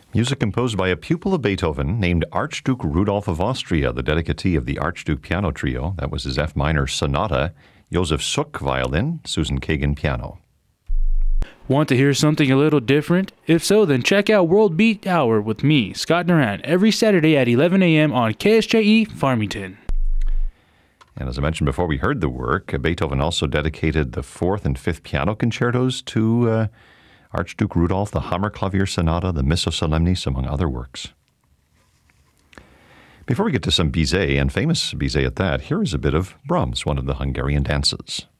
Music composed by a pupil of Beethoven named Archduke Rudolph of Austria, the dedicatee of the Archduke Piano Trio. That was his F minor sonata. Josef Suk, violin, Susan Kagan, piano. Want to hear something a little different? If so, then check out World Beat Hour with me, Scott Duran, every Saturday at 11 a.m. on KSJE Farmington. And as I mentioned before we heard the work, Beethoven also dedicated the 4th and 5th piano concertos to Archduke Rudolph, the Hammerklavier Sonata, the Missa Solemnis, among other works. Before we get to some Bizet, and famous Bizet at that, here is a bit of Brahms, one of the Hungarian dances.